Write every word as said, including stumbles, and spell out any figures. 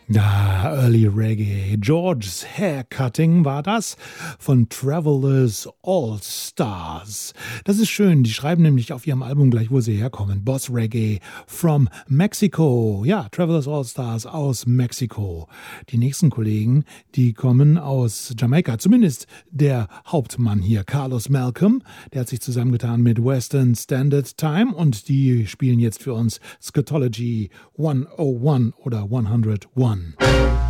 Ja, Early Reggae. George's Haircutting war das von Travelers All Stars. Das ist schön, die schreiben nämlich auf ihrem Album gleich, wo sie herkommen. Boss Reggae from Mexico. Ja, Travelers All Stars aus Mexiko. Die nächsten Kollegen, die kommen aus Jamaika. Zumindest der Hauptmann hier, Carlos Malcolm. Der hat sich zusammengetan mit Western Standard Time und die spielen jetzt für uns Scatology hundertundeins oder hundertundeins.